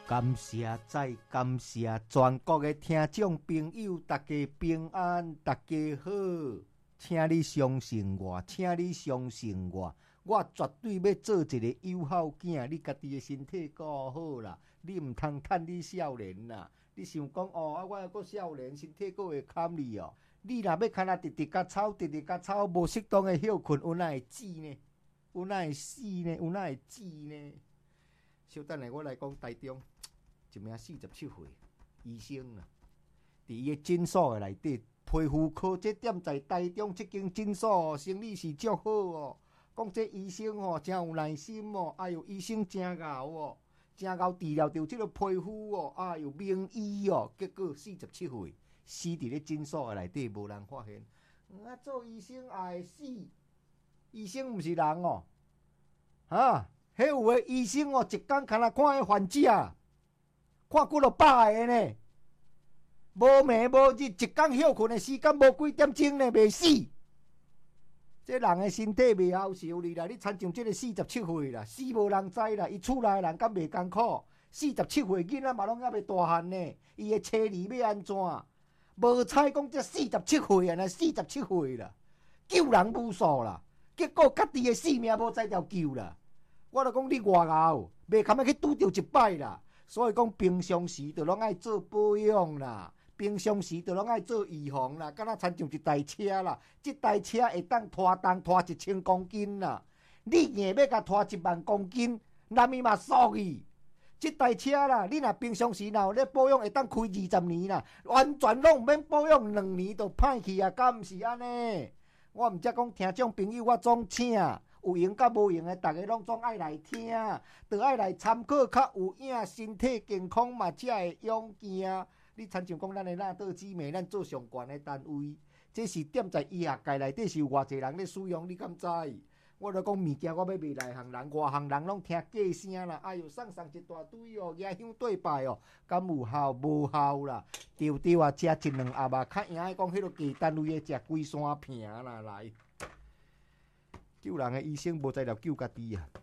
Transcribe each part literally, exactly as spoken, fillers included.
感谢再感谢全国的听众朋友，大家平安，大家好。请你相信我，请你相信我，我绝对要做一个友好囝。你家己的身体顾好啦，你唔通趁你少年啦。你想讲哦，啊，我还阁少年，身体阁会堪你哦。你若要看啊，直直甲吵，直直甲吵，无适当的休困，有哪会死呢？有哪会死呢？有哪会死呢？稍等下，我来讲台中一名四十七岁医生啦，伫伊个诊所的内底，皮肤科这点在台中这间诊所生意是足好哦。讲这医生哦，真有耐心哦，哎呦，医生真牛哦，真牛治疗着这个皮肤哦，哎呦，名医哦，结果四十七岁死伫咧诊所的内底，无人发现。啊，做医生也会死，医生毋是人哦，啊！迄有个医生哦，一工看若看迄患者，看几落百个呢，无暝无日，一工休困的时间无几点钟呢，袂死。这人的身体袂好受哩啦，你参像这个四十七岁啦，死无人知啦，伊厝内人敢袂艰苦。四十七岁囡仔嘛拢还袂大汉呢，伊的妻儿要安怎？无彩讲这四十七岁啊，那四十七岁啦，救人无数啦，结果家己的性命无才调救啦。我著讲你外牛，袂堪要去拄着一摆啦。所以讲平常时著拢爱做保养啦，平常时著拢爱做预防啦。敢若参像一台车啦，这台车会当拖重拖一千公斤啦。你硬要甲拖一万公斤，那咪嘛俗去。这台车啦，你若平常时若有咧保养，会当开二十年啦，完全拢毋免保养，两年就歹去啊，敢毋是安尼？我毋则讲听众朋友，我总请。有用甲无用的，大家拢总爱来听，就爱来参考较有影，身体健康嘛才会勇行。你参像讲咱的纳豆姊妹，咱做上悬的单位，这是点在医学界内底是有偌济人咧使用，你敢知？我著讲物件，我要卖内行人，外行人拢听价声啦。哎哟，送送一大堆哦，野香对拜哦，敢有效？无效啦。对对啊，食一两盒啊，较赢的讲，迄个价单位的食规山片啦来。救人的医生无才了救家己啊！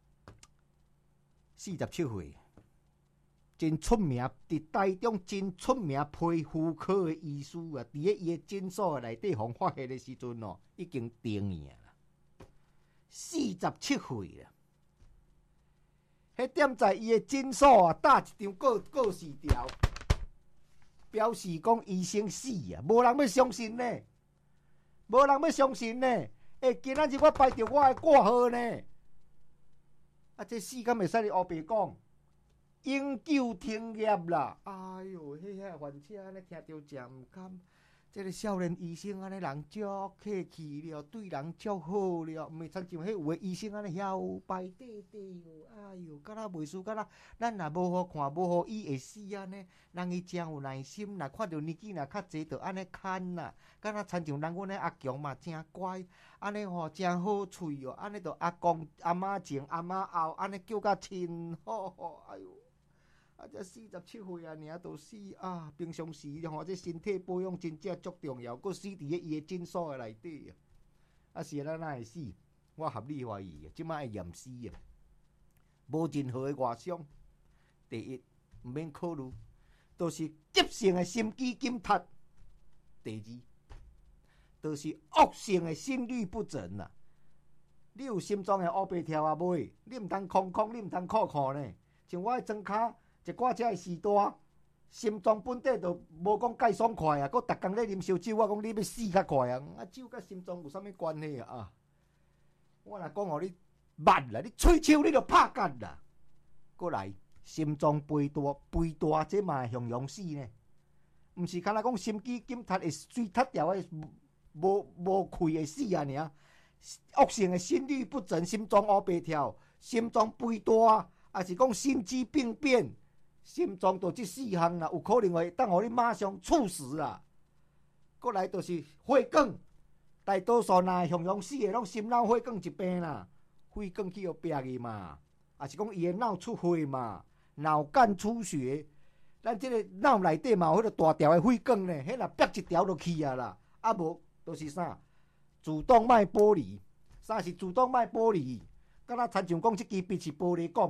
四十七岁，真出名，伫台中真出名皮肤科的医师啊！伫咧伊的诊所内底，互发现的时阵哦，已经定影啦。四十七岁啦，迄点在伊的诊所啊，打一张告告示条，表示讲医生死啊，无人要相信呢，无人要相信呢。诶、欸，今仔日我排着我的挂号呢，啊，这死敢会使你黑白讲，永久停业啦！哎哟，迄遐患者安尼听着真毋甘，这个少年医生安尼人足客气了，对人足好了，毋会参像迄有诶医生安尼摇摆短短哦，哎哟，敢若袂输，敢若咱若无好看，无好医会死安尼，人伊真有耐心，若看到年纪若较济，就安尼看啦。敢若参像咱阮诶阿强嘛，真乖，安尼吼真好喙哦，安尼就阿公阿妈前阿妈后，安尼叫甲亲好好，哎哟。啊！这四十七岁啊，尔都死啊！平常时吼，这身体保养真正足重要，佫死伫咧伊个诊所诶内底啊！啊是咱哪会死？我合理怀疑啊，即摆会验死啊，无任何诶外伤。第一，毋免考虑，都是急性诶心肌紧贴；第二，都是恶性诶心律不整啊！你有心脏诶黑白跳啊？袂，你毋通空空，你毋通酷酷呢？像我诶庄骹。一寡只会时大，心脏本底就无讲介爽快啊，佮逐工咧啉烧酒，我讲你要死较快啊！啊，酒甲心脏有啥物关系啊？啊，我若讲互你慢啦，你喙手你就拍干啦。过来，心脏肥大，肥大这嘛会形容死呢？毋是敢若讲心肌紧贴会水塌掉诶，无无气会死啊尔。恶性诶心律不整，心脏黑白跳，心脏肥大，还是讲心肌病变。心脏就这四项啦，有可能会当互你马上猝死啦。过来就是血管，大多数若会形容死的，拢心脑血管疾病啦，血管去互壁去嘛，也是讲伊的脑出血嘛，脑干出血。咱这个脑内底嘛有迄个大条的血管呢，迄若逼一条就去啊啦。啊无就是啥，主动脉剥离，啥是主动脉剥离？敢若参像讲这支笔是玻璃管啦。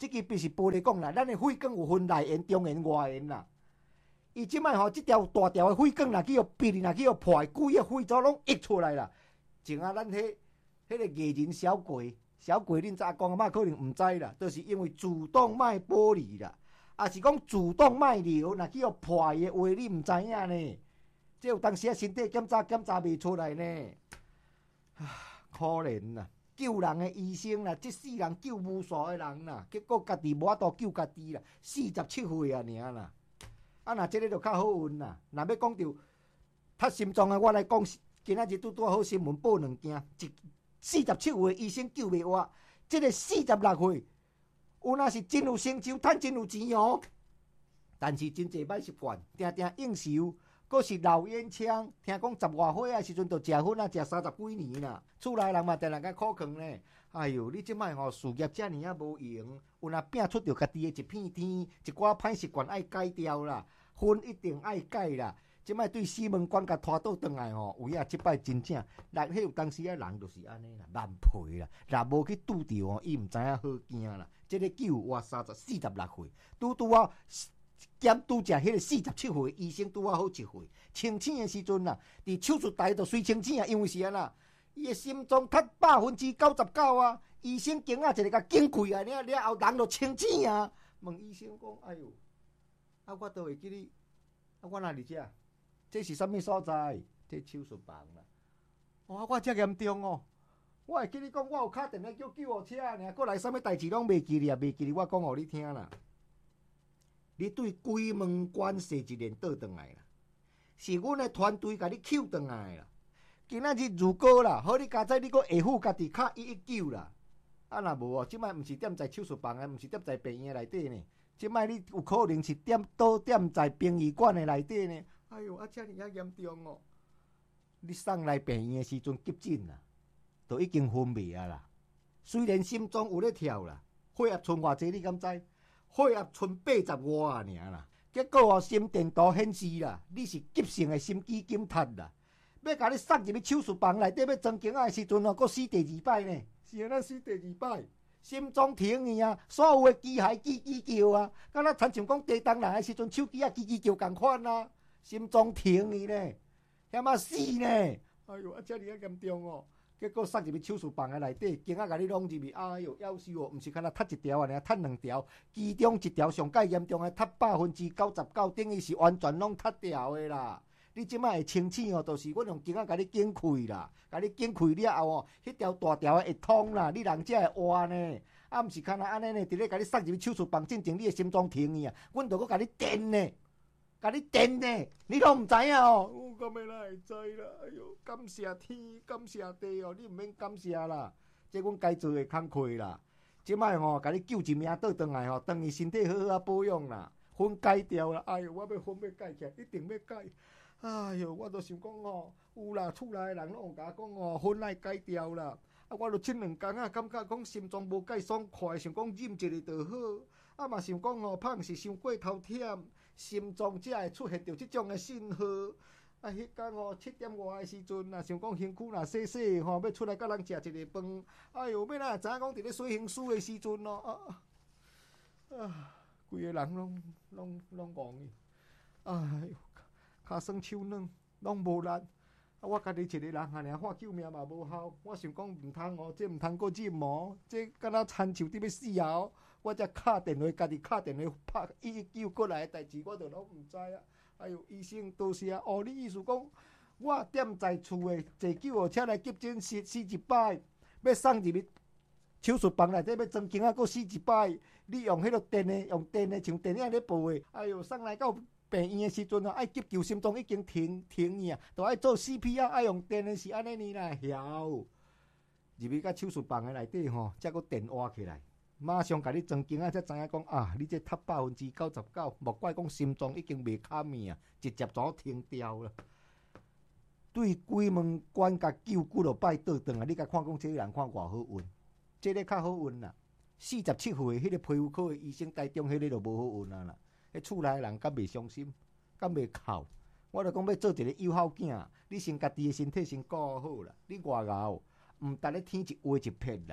这支笔是玻璃管啦，咱的血管有分内缘、中缘、外缘啦。伊即摆吼，即条大条的血管若去互笔，若去互破，规个血组拢溢出来啦。像啊，咱迄迄个艺人小鬼，小鬼恁查公阿嬷可能毋知啦，就是因为主动脉剥离啦，啊是讲主动脉瘤若去互破的话，你毋知影呢？即有当时啊，身体检查检查袂出来呢，啊，可怜啦！救人的医生啦，即世人救无数的人啦，结果家己无法度救家己啦，四十七岁啊，尔啦。啊，若即个就较好运啦。若要讲到他心脏的，我来讲，今仔日拄拄好新闻报两件，一四十七岁的医生救袂活，即个四十六岁，有若是真有成就，趁真有钱哦。但是真侪歹习惯，定定应酬，阁是老烟枪。听讲十外岁啊时阵，就食薰啊，食三十几年啦。厝内人嘛，定定甲苦劝呢。哎呦，你即摆吼事业遮尔啊无用，有若拼出着家己的一片天，一寡歹习惯爱改掉啦，薰一定爱改啦。即摆对西门关甲拖倒转来吼，有影即摆真正，那迄有当时啊人就是安尼啦，万赔啦。若无去拄着哦，伊毋知影好惊啦。即、這个救活三十四十六岁，拄拄啊减拄只迄个四十七岁医生拄啊好一岁，清醒的时阵啦，伫手术台就随清醒啊，因为是安那。伊的心脏踢百分之九十九啊！医生惊啊，一个甲惊开啊！了了后人就清醒啊！问医生讲：“哎呦，啊我都会记你，啊我哪伫遮？这是啥物所在？这手术房啦！哇，我遮严重哦！我会记你讲，我有敲电话叫救护车尔，过来啥物代志拢袂记哩啊，袂记哩。我讲互你听啦，你对鬼门关设一连倒转来啦，是阮的团队甲你扣转来啦。”今仔日如果啦，好你家仔你阁下唬家己敲一一九啦，啊若无哦，即摆毋是踮在手术房诶，毋是踮在病院内底呢，即摆你有可能是踮倒踮在殡仪馆诶内底呢。哎呦，啊遮尔啊严重哦！你送来病院诶时阵急诊啦，都已经昏迷啊啦。虽然心脏有咧跳啦，血压剩偌济你敢知？血压剩八十外啊尔啦。结果哦，心电图显示啦，你是急性诶心肌梗塞啦。要甲你送入去手术房内底要装镜仔的时阵哦，阁死第二摆呢，是安怎死第二摆？心脏停去啊，所有的机械叽叽叫啊，敢若亲像讲地动人的时阵手机啊叽叽叫共款啊，心脏停去呢，险啊死呢！哎呦，啊遮尔啊严重哦！结果送入去手术房的内底，镜仔甲你弄入去，哎呦，夭寿哦，毋是敢若踢一条啊，尔踢两条，其中一条上介严重的，踢百分之九十九，等于是完全拢踢掉的啦。你即摆会清醒哦，就是阮用镜仔甲你剪开啦，甲你剪开了后哦，迄条大条的会通啦，你人才会活呢。啊，毋是看若安尼呢，伫咧甲你送入去手术房，进前你的心脏停去啊，阮着搁甲你电呢，甲你电呢，你拢毋知影哦。我敢要哪会知啦？哎呦，感谢天，感谢地哦，你毋免感谢啦，这阮该做的工课啦。即摆吼，甲你救一命倒转来吼，当伊身体好好啊保养啦，婚改掉啦。哎呦，我要婚要改起来，一定要改。哎呦，我都想讲哦，有啦，厝内的人拢有甲我讲哦，婚爱改掉啦。啊，我都亲两工啊，感觉讲心脏无介爽快，想讲忍一下就好。啊嘛想讲哦，怕是伤过头忝，心脏才会出现着即种的信号。啊，迄天哦七点外的时阵啊，想讲身躯若洗洗吼，要出来甲人食一个饭。哎呦，要哪会知影讲伫咧洗身躯的时阵哦，啊啊，规个人拢拢拢戆去。哎呦！骹酸手软，拢无力。啊，我家己一个人啊，尔喊救命嘛无效。我想讲毋通哦，这毋通搁忍哦，这敢若亲像伫要死啊！哦，我才敲电话，家己敲电话拍一一九过来的代志，我都拢毋知啊。哎呦，医生多谢啊！哦，你意思讲，我踮在厝诶，坐救护车来急诊死死一摆，要送入去手术房内底要装镜仔，搁死一摆。你用迄个电诶，用电诶，像电影咧播诶。哎呦，送来到病院的时阵哦，爱急救，心脏已经停停去啊，都爱做 C P R， 爱用电的是安尼呢啦，晓入去甲手术房的内底吼，才搁电活起来，马上甲你装镜仔，才知影讲啊，你这踢百分之九十九，莫怪讲心脏已经袂堪去啊，直接怎停掉了。对鬼门关甲救几落摆倒转啊，你甲看讲这个人看偌好运，这个较好运啦。四十七岁迄个皮肤科的医生台中迄个就无好运啊啦。迄厝内人敢袂伤心，敢袂哭？我著讲要做一个友好囝，你先家己的身体先顾好啦。你外敖毋值咧天一话一撇啦。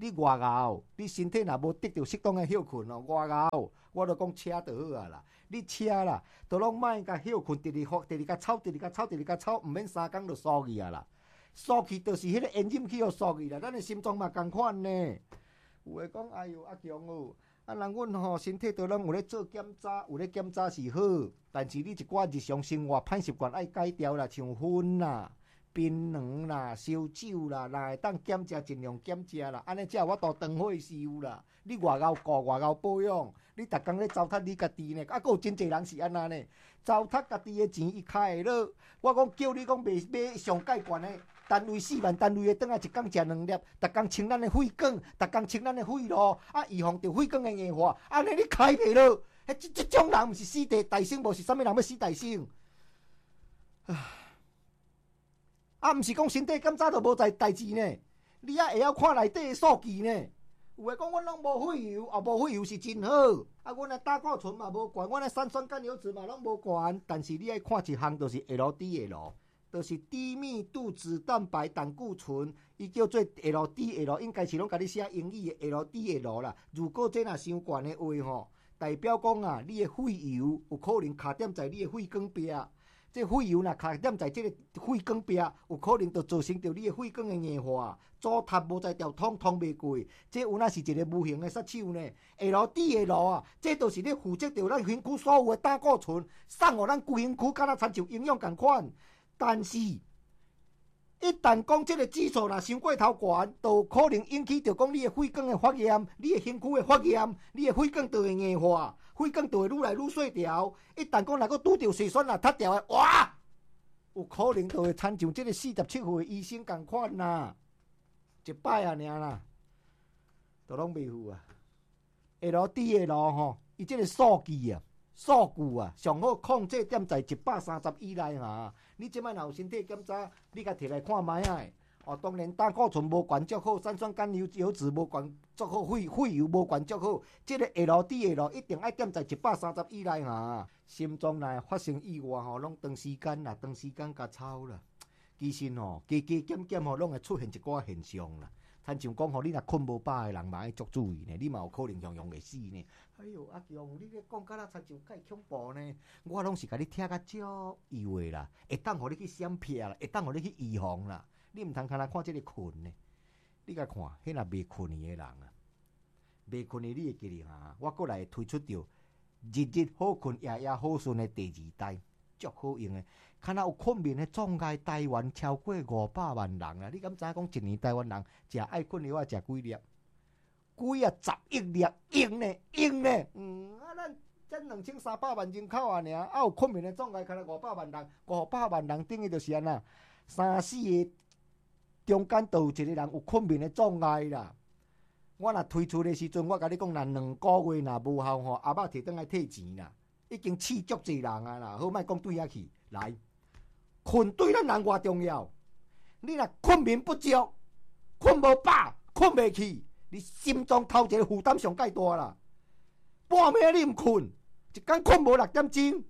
你外熬，你身体若无得到适当的休困哦，外熬，我就讲车就好啊啦。你车啦，都拢莫甲休困，直直发，直直甲操，直直甲操，直直甲操，毋免三工就输去啊啦。输去就是迄个烟瘾去互输去啦。咱的心脏嘛共款呢。有诶讲，哎哟，阿强哦，啊人阮吼身体都拢有咧做检查，有咧检查是好，但是你一寡日常生活歹习惯爱改掉啦，像薰啦。槟榔啦、烧酒啦，若会当减食，尽量减食啦。安尼才有法度长岁寿啦。你外口顾、外口保养，你逐工咧糟蹋你家己呢。啊，佫有真侪人是安那呢，糟蹋家己的钱，伊开会落。我讲叫你讲卖买上介悬的单位四万单位的，等下一工食两粒，逐工清咱的肺管，逐工清咱的肺路，啊，预防着肺管的硬化。安尼你开袂落，迄即即种人毋是死地大生，无是啥物人要死大生。唉。啊，毋是讲身体检查就无在代志呢，你啊会晓看内底的数据呢。有诶讲，阮拢无血油，啊无血油是真好。啊，阮诶胆固醇嘛无悬，阮诶三酸甘油酯嘛拢无悬。但是你爱看一项，就是 L D L， 就是低密度脂蛋白胆固醇，伊叫做 L D L， 应该是拢甲你写英语诶 L D L 啦。如果这若伤悬诶话吼，代表讲啊，你诶肺油有可能卡点在你诶肺管壁。这肺油若卡点在这个肺管壁，有可能就造成着你的肺管的硬化，阻塌无在调通通袂过。这有那是一个无形的杀手呢。L D L 啊，这都是咧负责着咱身躯所有的胆固醇，送互咱规身躯，敢若亲像营养共款。但是，一旦讲这个指数若伤过头悬，就有可能引起着讲你的肺管的发炎，你的身躯的发炎，你的肺管就会硬化。肺管就会愈来愈细条，一旦讲若阁拄着细栓若塌掉的，哇，有可能就会亲像这个四十七岁的医生共款啦，一摆啊尔啦，都拢袂赴啊。L D L 吼，伊这个数据啊，数据啊，上好控制点在一百三十以内哈。你即摆若有身体检查，你甲摕来看卖啊。哦，当然胆固醇无悬足好，三酸甘油油脂无悬足好，肺肺油无悬足好。这个 L D L 一定爱点在一百三十以内哈。心脏内发生意外吼，拢长时间啦，长时间甲操啦。其实吼，加加减减吼，拢会出现一寡现象啦。亲像讲吼，你若困无饱的人嘛爱足注意呢，你嘛有可能样样会死呢。哎呦，阿强，你咧讲甲若亲像介恐怖呢？我拢是甲你听甲足油的啦，会当互你去闪避啦，会当互你去预防啦。你毋通看来看这个困呢？你甲看，迄若未困的人啊，未困的你会记哩哈？我过来推出着日日好困，夜夜好睡的第二代，足好用的。看若有困眠的总该台湾超过五百万人啊！你敢知讲一年台湾人食爱困的话食几粒？几啊十亿粒，用呢用呢？嗯啊，咱咱两千三百万人口啊，尔啊有困眠的总该看来五百万人，五百万人等于就是安那三四个。中间都有一个人有困眠的障碍啦。我若推出的时阵，我甲你讲，若两个月若无效吼，阿爸摕倒来退钱啦。已经刺足侪人啊啦，好莫讲对遐去。来，困对咱人偌重要。你若困眠不足，困无饱，困袂去，你心脏头一个负担上介大啦。半暝你毋困，一工困无六点钟，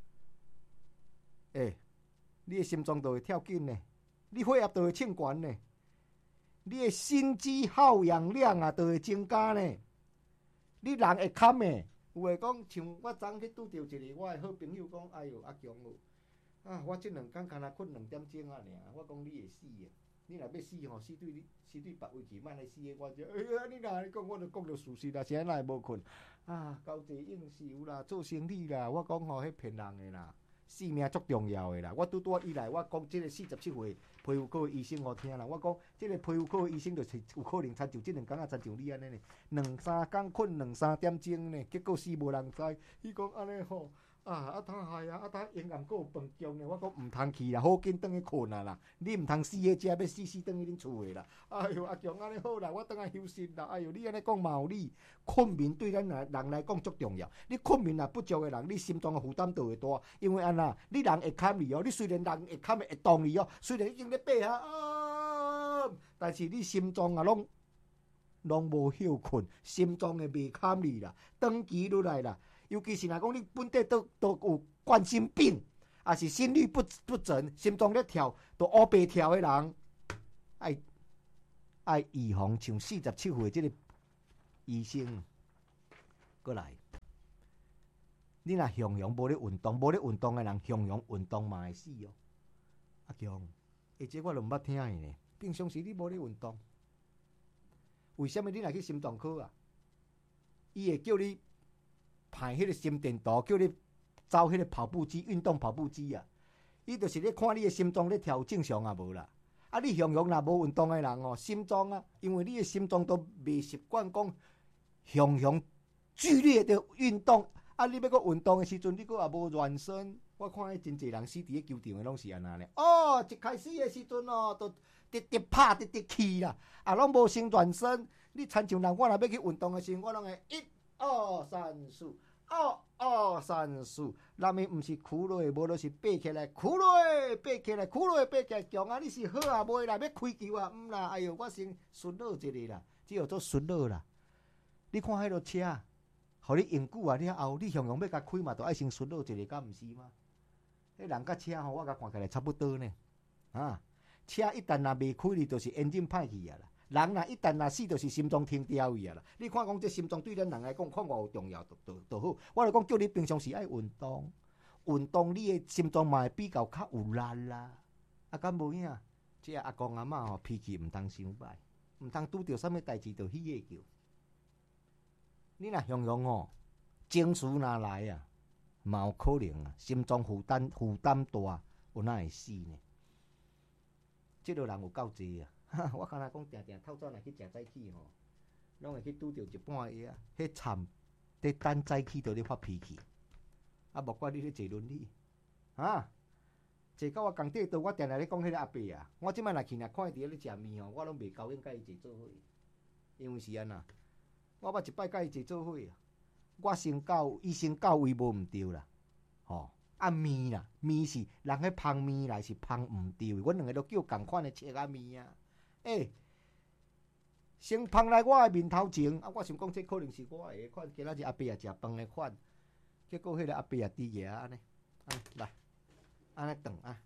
诶、欸，你的心脏就会跳紧呢。你血压就会称悬呢，你的心肌耗氧量啊就会增加呢，你人会堪的。有诶讲，像我昨去拄着一个我诶好朋友讲，哎哟阿强哦，啊我即两工干若困两点钟啊尔，我讲你会死啊！你若要死吼，死对你死对别位去，莫来死诶我这。哎呀，你若讲我就讲着事实啦，是安那会无困啊？交际应酬啦，做生意啦，我讲吼，迄骗人诶啦。性命足重要的啦！我拄拄以来，我讲即个四十七岁皮肤科医生，我听啦。我讲即个皮肤科医生就是有可能参像即两工啊，参像你安尼呢，两三工困两三点钟呢，结果死无人知。伊讲安尼吼，啊啊他害啊，啊他营养阁有饭强呢。我讲毋通去啦，好紧转去困啊啦！你毋通死喺遮，要死死转去恁厝诶啦！哎呦，阿强安尼好啦，我转来休息啦。哎呦，你安尼讲嘛有理，困眠对咱来人来讲足重要。你困眠若不足诶人，你心脏诶负担就会大，因为安那你人会堪你哦，你虽然人会堪会动你哦，虽然已经咧爬下啊，但是你心脏啊拢拢无休困，心脏会袂堪你啦，长期落来啦。尤其是若讲你本地都都有冠心病，也是心律不不整，心脏咧跳，都乌白跳的人，哎， 爱预防像四十七岁即个医生。过来，你若雄雄无咧运动，无咧运动诶人，雄雄运动嘛会死哦。阿强，而且我都毋捌听诶呢。平常时你无咧运动，为什么你若去心脏科啊？伊会叫你排迄个心电图，叫你走迄个跑步机、运动跑步机啊。伊就是咧看你诶心脏咧跳正常啊无啦。啊，你雄雄若无运动诶人哦，心脏啊，因为你诶心脏都未习惯讲雄雄剧烈的运动。啊，你要搁运动诶时阵，你搁也无暖身。我看迄真侪人死伫咧球场诶，拢是安那咧。哦，一开始诶时阵哦，都直直拍直直去啦，啊，拢无先暖身。你亲像人，我若要去运动诶时阵，我拢会一二三四。二二三四，咱们毋是苦落，无就是爬起来，苦落爬起来，苦落爬起来，强啊！你是好啊，袂啦，要开球啊，毋啦，哎呦，我先顺路一个啦，只有做顺路啦。你看迄落车，互你用久啊了后，你雄雄要甲开嘛，都爱先顺路一个，敢毋是吗？迄人甲车吼，我甲看起来差不多呢。啊，车一旦若未开哩，就是引擎歹去啊啦。人若一旦若死，就是心脏停掉去啊啦！你看讲这心脏对咱人来讲，看偌有重要，都都都好。我就讲叫你平常时爱运动，运动你的心脏嘛会比较较有力啦。啊，敢无影？这阿公阿嬷吼脾气毋通伤歹，毋通拄着啥物代志就起个叫。你若雄雄吼，情绪若来啊，嘛有可能啊，心脏负担负担大，有哪会死呢？这个人有够济啊！我敢若讲，定定透早来去食早起吼，拢会去拄着一半个啊，迄惨，伫等早起就咧发脾气，啊，莫怪你咧坐轮椅，啊，坐到我工地倒，我定定咧讲迄个阿伯啊，我即摆若去若看伊伫咧食面吼，我拢袂高兴甲伊坐做伙，因为是安那，我捌一摆甲伊坐做伙啊，我先到，伊先到位无毋对啦，吼。啊面啦，面是人迄芳面来是芳毋对，阮两个都叫共款的切啊面啊。诶、欸，先芳来我的面头前，啊，我想讲这可能是我的款，今仔日阿伯也食饭的款，结果迄个阿伯也伫个安尼，安尼来，安尼转啊，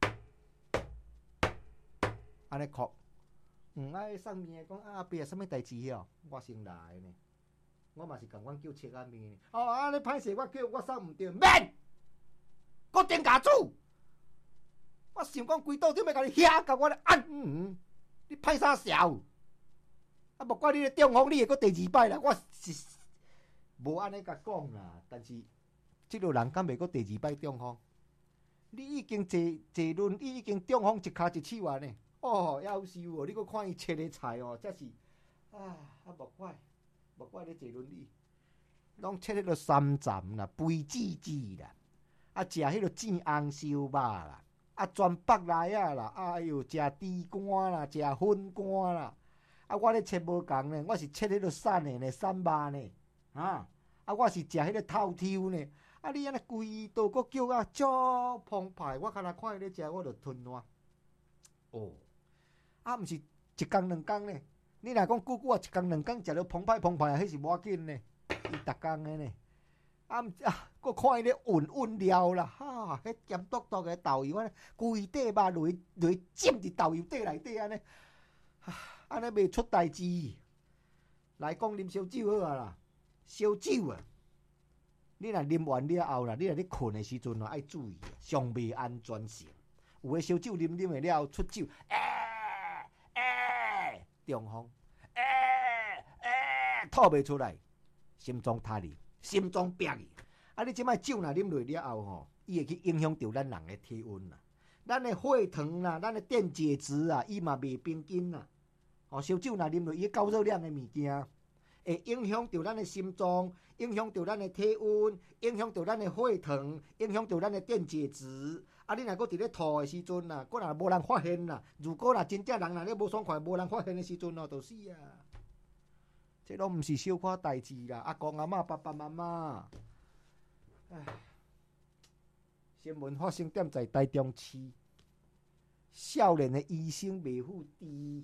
安尼哭，嗯，啊，上面讲啊阿伯啊，啥物代志哦？我先来呢，我嘛是共阮叫切啊面，哦，安尼歹势，我叫我送毋对，免。搁顶家主，我想讲规道点要甲你遐甲我咧按，嗯，你歹啥笑？啊，莫怪你咧中风，你会搁第二摆啦。我是无安尼甲讲啦，但是即落人敢袂搁第二摆中风？你已经坐坐轮椅已经中风一骹一手啊呢？哦，夭寿哦！你搁看伊切的菜哦，则是啊，啊莫怪，莫怪你坐轮椅，拢切迄落三站啦，肥滋滋啦。啊，食迄个煎红烧肉啦，啊，全北来啊啦，哎哟，食猪肝啦，食粉干啦，啊，我咧切无共呢，我是切迄个瘦的呢，瘦肉呢，啊，啊，我是食迄个透抽呢，啊，你安尼规道搁叫啊，足澎湃，我敢若看伊咧食，我就吞烂。哦，啊，毋是一工两工呢，你若讲久久啊，一工两工食到澎湃澎湃，迄是无要紧呢，伊逐工的呢。啊，啊，搁看伊咧运运了啦，哈，迄咸笃笃的豆油安尼，规底肉落落浸伫豆油底内底安尼，安尼袂出代志。来讲啉烧酒好啊啦，烧酒啊，你若啉完了后啦，你若咧困的时阵哦，爱注意，上袂安全性。有诶烧酒啉啉的了后出酒，诶诶，中风，诶诶，吐袂出来，心脏塌哩。心脏壁去，啊！你即摆酒若啉落了后吼，伊会去影响到咱人的体温啦，咱的血糖啦，咱的电解质啊，伊嘛袂平均啦。哦，烧酒若啉落，伊高热量的物件，会影响到咱的心脏，影响到咱的体温，影响到咱的血糖，影响到咱的电解质。啊！你若搁伫咧吐的时阵啦，搁若无人发现啦，如果若真正人若咧无爽快，无人发现的时阵哦，就死啊！这拢毋是小可代志啦，阿公阿嬷、爸爸妈妈，唉，新闻发生点在台中市，少年的医生袂赴治，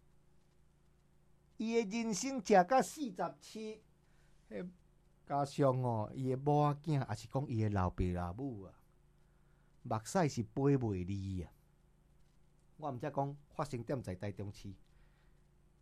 伊的人生食到四十七，迄加上哦，伊的某仔囝，也是讲伊的老爸老母啊，目屎是飞袂离啊。我毋则讲发生点在台中市。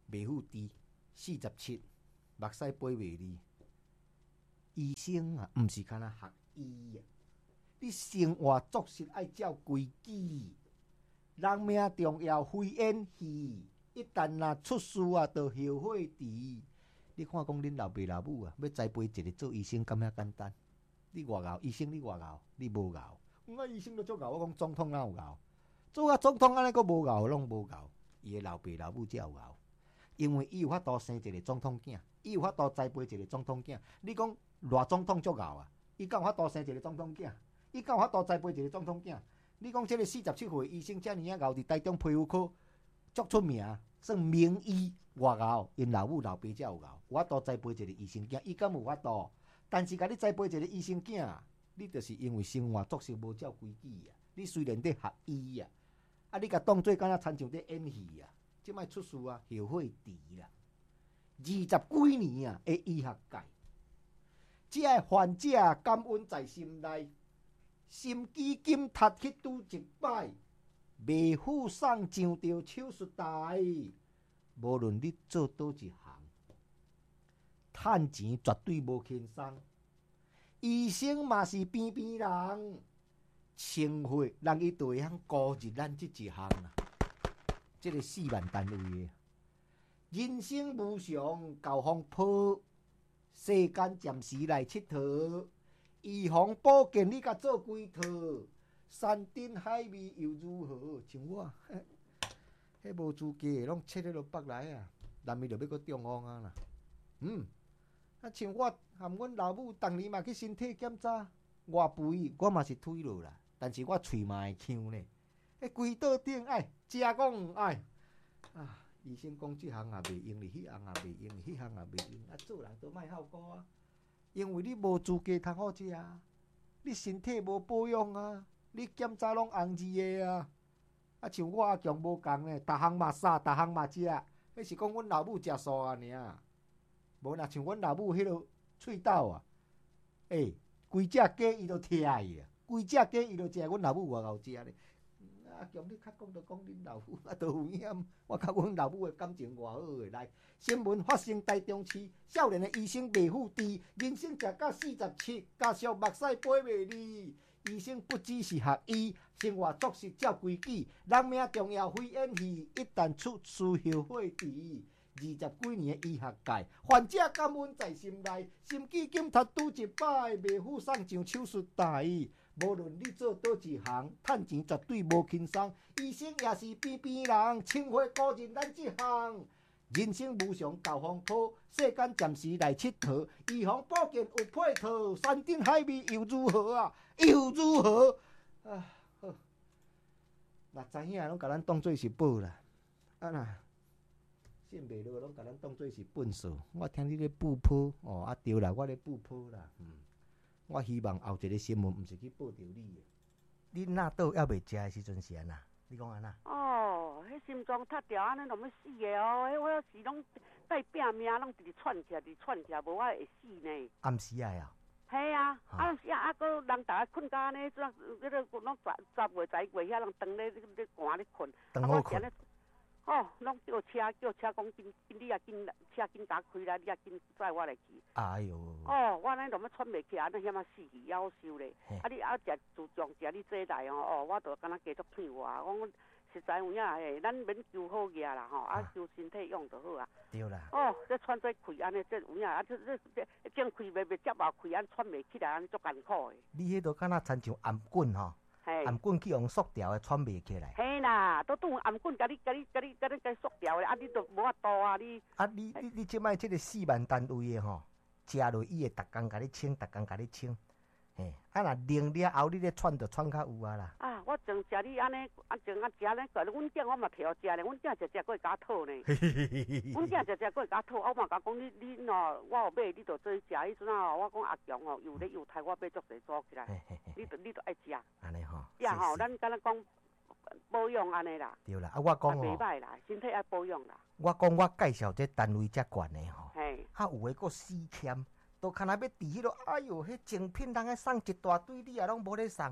袂赴低，四十七，目屎飞袂离。医生啊，毋是干那学医啊，你生活作息爱照规矩。人命重要，非演戏。一旦若出事啊，就后悔迟。你看讲恁老爸老母啊，要栽培一个做医生，敢遐简单？你外熬，医生你外熬，你无熬。我医生都足熬，我讲总统哪有熬？做啊总统安尼，佫无熬，拢无熬。伊的老爸老母才有熬，因为伊有法度生一个总统囝，伊有法度栽培一个总统囝。你讲偌总统足熬啊？伊敢有法度生一个总统囝？伊敢有法度栽培一个总统囝？你讲这个四十七岁医生遮尔啊熬，伫台中皮肤科足出名，算名医外熬，因老母老爸才有熬，有法度栽培一个医生囝，伊敢有法度？但是，甲你栽培一个医生囝，你就是因为生活作息无照规矩啊！你虽然伫学医啊，啊，你甲当做敢若亲像伫演戏啊，即摆出事啊，后悔迟啦！二十几年啊，的医学界，即个患者感恩在心内。心肌紧塌去拄一摆，袂赴送上着手术台。无论你做倒一行，趁钱绝对无轻松。医生嘛是边边人，千岁人伊就会晓顾入咱即一行啦。即、这个四万单位的，人生无常，交风波，世间暂时来佚佗。预防保健，你甲做几套？山珍海味又如何？像我，迄无资格的，拢切迄落北来啊！难咪就要搁中风啊啦。嗯，啊像我含阮老母，逐年嘛去身体检查，外肥我嘛是推落啦，但是我喙嘛会呛呢。迄规桌顶哎，食讲哎啊！医生讲即项也袂用哩，迄项也袂用，迄项也袂用，啊做人都莫效果啊！因为你无资格通好食啊，你身体无保养啊，你检查拢红字的啊。啊，像我阿强无共呢，逐项嘛杀，逐项嘛食，迄是讲阮老母食素啊尔。无若像阮老母迄落喙斗啊，诶、欸，规只鸡伊都忝伊啊，规只鸡伊都食，阮老母外后食咧。阿强，你较讲着讲恁老母啊，都有影。我甲阮老母的感情偌好诶，来。新闻发生台中市少年的医生袂赴低，人生食到四十七，加上目屎飞袂离。医生不只是学医，生活作息照规矩，人命重要非演戏，一旦出事后悔迟。二十几年的医学界，患者感恩在心内，心肌紧塌拄一摆，袂赴送上手术台。无论你做倒一行，趁钱绝对无轻松。医生也是边边人，千岁顾认咱这行。人生无常，交风波，世间暂时来佚佗。预防保健有配套，山珍海味又如何啊？又如何？啊，好，若知影拢甲咱当做是宝啦。啊呐，信袂落，拢甲咱当做是笨数。我听你咧布铺，哦，啊对啦，我咧布铺啦。嗯，我希望后一个新闻毋是去报着你的。你那倒还袂食的时阵是安那？你讲安那？ 哦，迄心脏塌掉安尼，拢要死的哦！迄我要是拢带拼命，拢直直窜起来，直窜起来，无我会死呢。 暗时啊呀？ 系啊，暗时啊，啊个人逐个困到安尼，即迄个拢十十月、十一月遐，人当咧咧咧寒咧困。 当好困。 哦，拢叫车叫车讲紧紧，你啊紧车紧打开来，你啊紧载我来去。 哎呦！ 哦，我安尼都要喘袂起来，安尼险啊死去，夭寿咧。啊你啊食自强食你这来哦，哦我都敢若加足骗我，我讲实在有影诶，咱免求好嘢啦吼，啊求身体用就好啊。 对啦。 哦，这喘这气安尼，这有影啊，这这这正气袂袂接vào气，安喘袂起来，安尼足艰苦诶。 你迄都敢若亲像颔棍吼？颔棍去用塑料的，喘袂起来。 嘿啦，都当颔棍，甲你、甲你、甲你、甲你、甲塑料的，啊，你都无法度啊，你。 啊，你你你即摆即个四万单位的吼，食落伊会逐工甲你清，逐工甲你清。嘿，啊若冷了后，你咧喘就喘较有啊啦。 啊，我从食你安尼，啊从啊食咧，个阮囝我嘛摕互食咧，阮囝食食过会甲讨呢。阮囝食食过会甲讨，我嘛甲讲你你喏，我有买，你着做食。迄阵啊，我讲阿强哦，有咧有菜，我买足济做起来，你着你着爱食。 安尼吼。 呀吼，咱敢若讲保养安尼啦。 对啦，啊我讲哦。 袂歹啦，身体爱保养啦。 我讲我介绍这单位遮悬的吼。 嘿。 啊有诶佫死欠。都看那要伫迄落，哎哟，迄精品人个送一大堆，你也拢无咧送。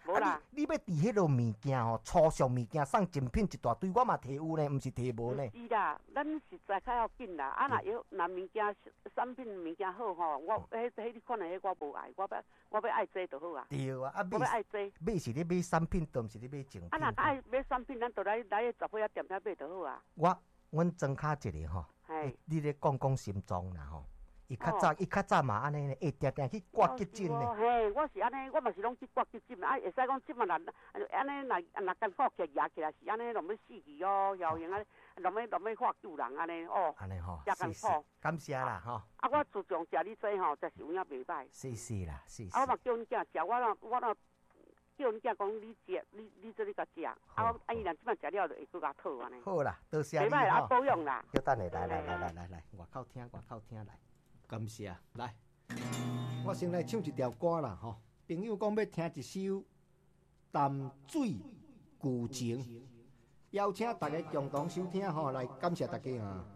无啦。 啊、你你要伫迄落物件吼，粗俗物件送精品一大堆，我嘛摕有呢，毋是摕无呢。 是啦，咱实在较要紧啦。啊，若有若物件产品物件好吼，我迄迄你款的迄我无爱，我要我要爱这就好啊。 对啊，啊我要爱这。 买是咧买产品，都毋是咧买精品。 啊，若爱买产品，咱就来来个十岁啊店遐买就好啊。 我阮庄卡一个吼，你咧讲讲心脏啦吼。伊较早，伊较早嘛安尼呢，会定定去挂急诊呢。 嘿，我是安尼，我嘛是拢去挂急诊，啊，会使讲即嘛人安尼，若若艰苦起压起来是安尼，拢要死去哦，效应啊，拢要拢要化救人安尼哦。 安尼吼， 真艰苦。 感谢啦吼。 啊，我自从食你这吼，就是有影袂歹。 是是啦，是是。 啊，我嘛叫阮囝食，我若我若叫阮囝讲你食，你你做你甲食，啊，啊伊若即摆食了就会搁甲讨安尼。 好啦，多谢你吼。袂歹啊，保养啦。 叫等下来来来来来来，外口听外口听来。 感谢，来，我先来唱一条歌啦吼。朋友讲要听一首《淡水旧情》，邀请大家共同收听吼，来感谢大家啊。